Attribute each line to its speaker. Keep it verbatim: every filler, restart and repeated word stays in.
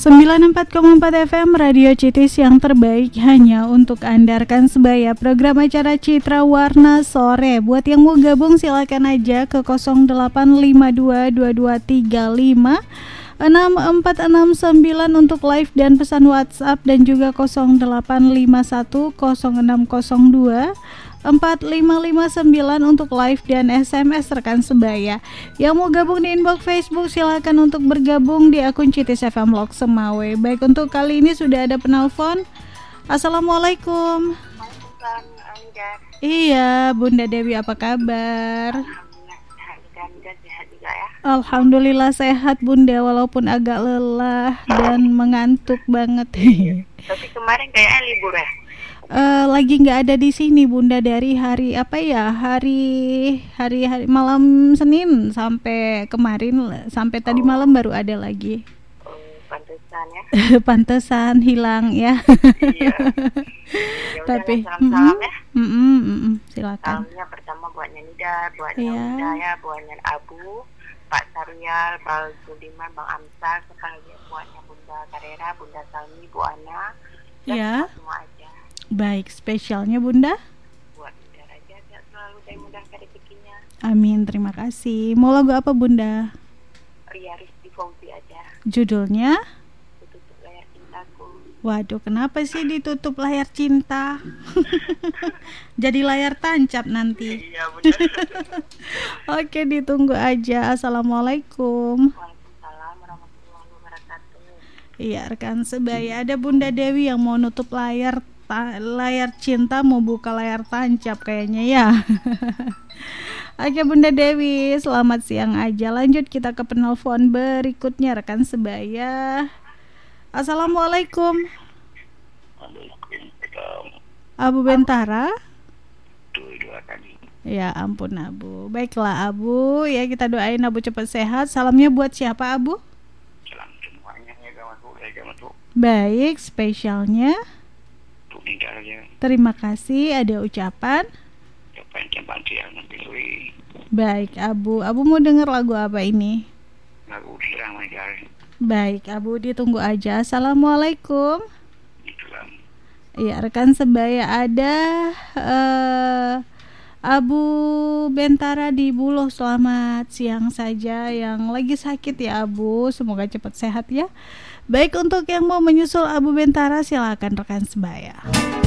Speaker 1: sembilan puluh empat koma empat F M Radio Citis yang terbaik hanya untuk Anda rekan sebaya. Program acara Citra Warna Sore. Buat yang mau gabung silakan aja ke nol delapan lima dua dua dua tiga lima enam empat enam sembilan untuk live dan pesan WhatsApp, dan juga nol delapan lima satu nol enam nol dua empat lima lima sembilan untuk live dan S M S rekan sebaya. Yang mau gabung di inbox Facebook silakan untuk bergabung di akun Citis F M Lok Semawe. Baik, untuk kali ini sudah ada penelpon. Assalamualaikum. Iya, Bunda Dewi, apa kabar? Alhamdulillah sehat Bunda, walaupun agak lelah dan mengantuk banget.
Speaker 2: Tapi kemarin kayaknya libur ya?
Speaker 1: Uh, lagi nggak ada di sini Bunda dari hari apa ya hari hari hari malam Senin sampai kemarin, sampai tadi
Speaker 2: oh.
Speaker 1: malam baru ada lagi.
Speaker 2: Oh, pantesan ya.
Speaker 1: Pantesan hilang ya.
Speaker 2: Iya.
Speaker 1: Tapi
Speaker 2: salam-salam ya.
Speaker 1: Mm-mm, mm-mm, silakan.
Speaker 2: Salamnya pertama buat Nyanida, buat
Speaker 1: Iya.
Speaker 2: Nyanida ya, buat Nyan Abu, Pak Saryal, Bang Sudiman, Bang Amsal, sekalian buatnya Bunda Karera, Bunda Salmi, Bu Ana, dan
Speaker 1: Iya.
Speaker 2: semua aja.
Speaker 1: Baik, spesialnya Bunda.
Speaker 2: Buat Bunda Raja, sehat selalu dan mudahkan rezekinya.
Speaker 1: Amin, terima kasih. Mau lagu apa Bunda?
Speaker 2: Ria Rizky Fauzi aja.
Speaker 1: Judulnya?
Speaker 2: Tutup layar cintaku.
Speaker 1: Waduh, kenapa sih ditutup layar cinta? Jadi layar tancap nanti.
Speaker 2: Iya benar.
Speaker 1: Oke, ditunggu aja. Assalamualaikum.
Speaker 2: Waalaikumsalam warahmatullahi wabarakatuh.
Speaker 1: Iya, rekan sebaya, ada Bunda Dewi yang mau nutup layar ta- layar cinta, mau buka layar tancap kayaknya ya. Oke Bunda Dewi, selamat siang aja. Lanjut kita ke penelpon berikutnya rekan sebaya. Assalamualaikum.
Speaker 2: Waalaikumsalam.
Speaker 1: Abu Bentara.
Speaker 2: Tuh dua kali.
Speaker 1: Ya ampun Abu. Baiklah Abu, ya kita doain Abu cepat sehat. Salamnya buat siapa Abu?
Speaker 2: Salam semuanya ya kamu ya kamu.
Speaker 1: Baik, spesialnya.
Speaker 2: Tuh tinggalnya.
Speaker 1: Terima kasih, ada ucapan.
Speaker 2: Ucapan jambang siang nanti sore.
Speaker 1: Baik Abu, Abu mau denger lagu apa ini?
Speaker 2: Lagu dirang mencari.
Speaker 1: Baik Abu, ditunggu aja. Assalamualaikum.
Speaker 2: Salam.
Speaker 1: Iya rekan sebaya, ada uh, Abu Bentara di Buloh. Selamat siang saja yang lagi sakit ya Abu, semoga cepat sehat ya. Baik, untuk yang mau menyusul Abu Bentara silakan rekan sebaya.